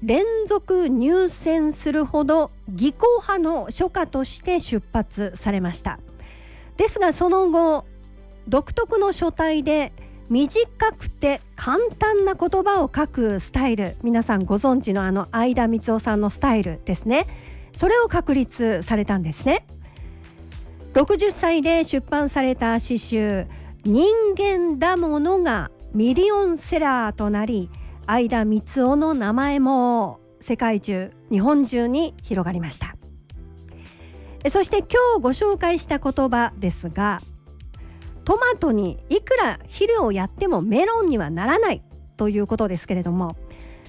連続入選するほど技巧派の書家として出発されました。ですがその後、独特の書体で短くて簡単な言葉を書くスタイル、皆さんご存知の相田みつをさんのスタイルですね。それを確立されたんですね。60歳で出版された詩集人間だものがミリオンセラーとなり、相田みつをの名前も世界中、日本中に広がりました。そして今日ご紹介した言葉ですが、トマトにいくら肥料をやってもメロンにはならないということですけれども、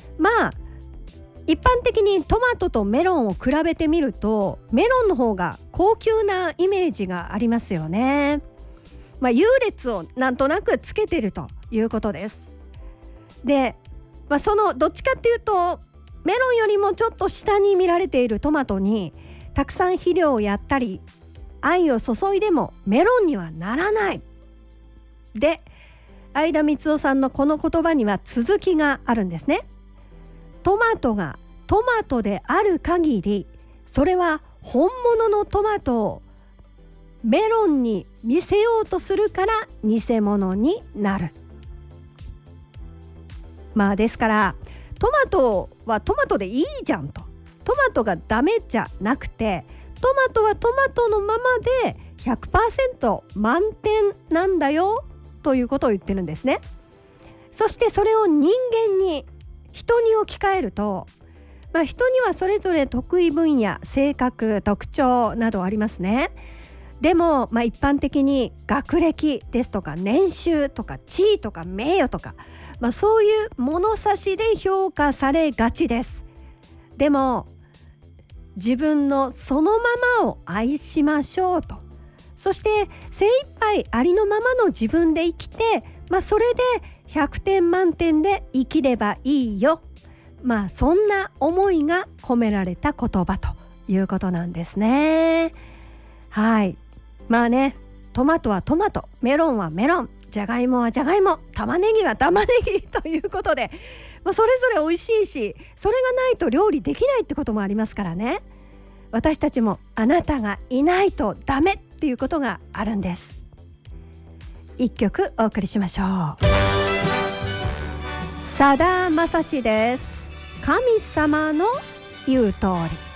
一般的にトマトとメロンを比べてみると、メロンの方が高級なイメージがありますよね。優劣をなんとなくつけているということです。で、そのどっちかっていうとメロンよりもちょっと下に見られているトマトにたくさん肥料をやったり愛を注いでもメロンにはならない。で、相田みつをさんのこの言葉には続きがあるんですね。トマトがトマトである限り、それは本物のトマトをメロンに見せようとするから偽物になる。ですからトマトはトマトでいいじゃんと、トマトがダメじゃなくて、トマトはトマトのままで 100% 満点なんだよということを言ってるんですね。そしてそれを人間に、人に置き換えると、人にはそれぞれ得意分野、性格、特徴などありますね。でも、一般的に学歴ですとか年収とか地位とか名誉とか、そういう物差しで評価されがちです。でも自分のそのままを愛しましょうと。そして精一杯ありのままの自分で生きて、それで100点満点で生きればいいよ。そんな思いが込められた言葉ということなんですね。はい。トマトはトマト、メロンはメロン、じゃがいもはじゃがいも、玉ねぎは玉ねぎということで、それぞれ美味しいし、それがないと料理できないってこともありますからね。私たちもあなたがいないとダメっていうことがあるんです。一曲お送りしましょう。さだまさしです。神様の言う通り。